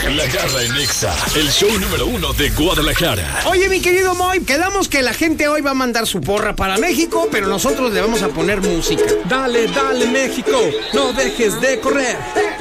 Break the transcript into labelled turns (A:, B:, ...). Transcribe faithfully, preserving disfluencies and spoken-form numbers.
A: La Garra en Nexa, el show número uno de Guadalajara.
B: Oye, mi querido Moy, quedamos que la gente hoy va a mandar su porra para México, pero nosotros le vamos a poner música.
C: Dale, dale, México, no dejes de correr.